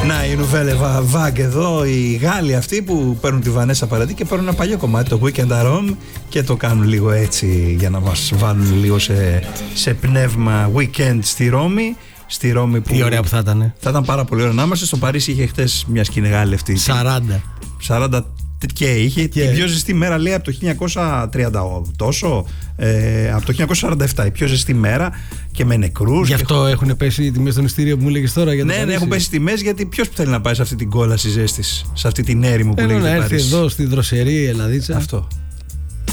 Να, η Nouvelle Vague εδώ, οι Γάλλοι αυτοί που παίρνουν τη Βανέσα Παραντί και παίρνουν ένα παλιό κομμάτι, το Weekend at Home, και το κάνουν λίγο έτσι για να μας βάλουν λίγο σε πνεύμα weekend στη Ρώμη. Στη Ρώμη που. Τι ωραία που θα ήταν. Θα ήταν πάρα πολύ ωραία να είμαστε. Στο Παρίσι είχε χτες μια σκηνή Γάλλη αυτή. 40 και είχε την πιο ζεστή μέρα, λέει, από το 1930 τόσο, από το 1947 η πιο ζεστή μέρα και με νεκρούς. Γι' αυτό έχουν πέσει οι τιμές των ειστήριων που μου έλεγες τώρα για το Ναι, έχουν πέσει τιμές, γιατί ποιος θέλει να πάει σε αυτή την κόλαση ζέστης, σε αυτή την έρημο που λέγεται Παρίσι. Να έρθει Παρίσι. εδώ στη δροσερή Ελλαδίτσα. Αυτό.